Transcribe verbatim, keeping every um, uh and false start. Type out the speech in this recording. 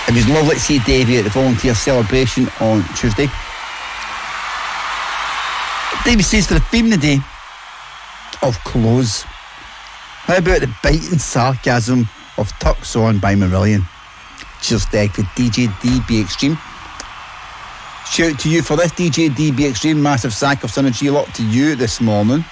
It was lovely to see Davey at the volunteer celebration on Tuesday. Davey says for the theme of the day of clothes, how about the biting sarcasm of Tucks On by Marillion? Cheers, Deg, for D J D B Extreme. Shout out to you for this, D J D B Extreme. Massive sack of Synergy lot to you this morning.